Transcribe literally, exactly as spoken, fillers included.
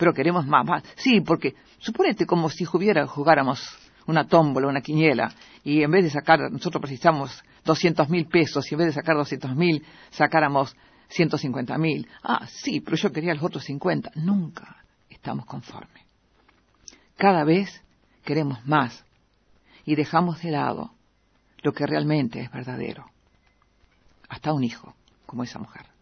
pero queremos más, más. Sí, porque suponete como si jubiera, jugáramos una tómbola, una quiniela, y en vez de sacar, nosotros precisamos doscientos mil pesos, y en vez de sacar doscientos mil, sacáramos ciento cincuenta mil. Ah, sí, pero yo quería los otros cincuenta. Nunca estamos conformes. Cada vez queremos más y dejamos de lado lo que realmente es verdadero. Hasta un hijo, como esa mujer.